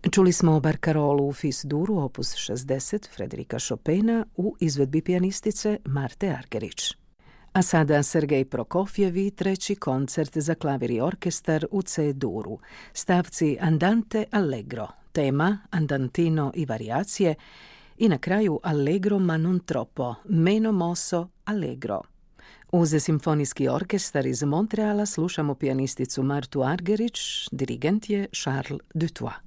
Čuli smo Barkarolu u Fis duru, opus 60 Frederika Chopina u izvedbi pijanistice Marte Argerich. A sada Sergej Prokofjevi treći koncert za klavir i orkestar u C duru, stavci Andante Allegro, tema Andantino i varijacije i na kraju Allegro ma non troppo, meno mosso Allegro. Uz simfonijski orkestar iz Montreala slušamo pijanisticu Martu Argerich, dirigent je Charles Dutoit.